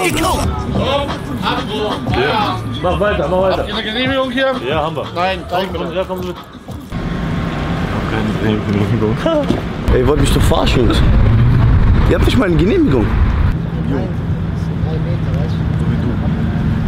gekommen. Ja. Mach weiter, mach weiter. Habt ihr eine Genehmigung hier? Ja, haben wir. Nein, zeig mir. Ja, komm mit. Keine Genehmigung. Ey, ihr wollt mich doch verarschen, Jungs. Ihr habt nicht mal eine Genehmigung. Nein, das sind 3 Meter, weißt du?